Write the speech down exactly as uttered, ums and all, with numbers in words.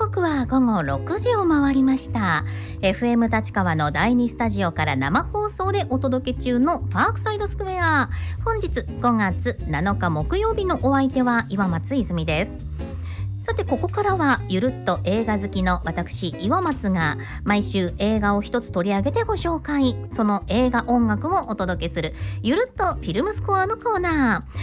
刻は午後ろくじを回りました。 エフエム 立川のだいにスタジオから生放送でお届け中のパークサイドスクエア。本日ごがつなのか木曜日のお相手は岩松泉です。さて、ここからはゆるっと映画好きの私岩松が毎週映画を一つ取り上げてご紹介、その映画音楽をお届けするゆるっとフィルムスコアのコーナー。